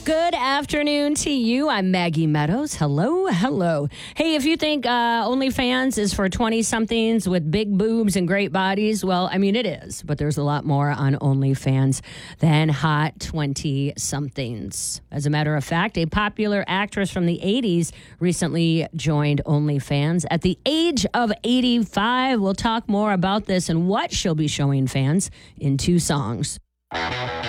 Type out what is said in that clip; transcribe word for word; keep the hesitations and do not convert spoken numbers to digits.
Good afternoon to you. I'm Maggie Meadows. Hello, hello. Hey, if you think uh, OnlyFans is for twenty-somethings with big boobs and great bodies, well, I mean, it is. But there's a lot more on OnlyFans than hot twenty-somethings. As a matter of fact, a popular actress from the eighties recently joined OnlyFans at the age of eighty-five. We'll talk more about this and what she'll be showing fans in two songs.